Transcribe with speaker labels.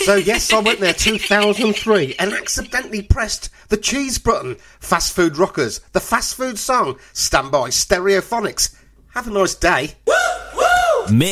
Speaker 1: So yes, I went there 2003 and accidentally pressed the cheese button. Fast Food Rockers, the fast food song, Stand By Stereophonics. Have a nice day.
Speaker 2: Mix.